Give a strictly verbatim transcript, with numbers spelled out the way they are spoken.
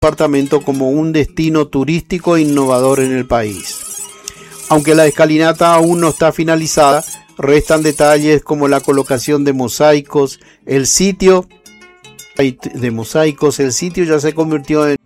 departamento como un destino turístico innovador en el país. Aunque la escalinata aún no está finalizada, restan detalles como la colocación de mosaicos. El sitio de mosaicos, el sitio ya se convirtió en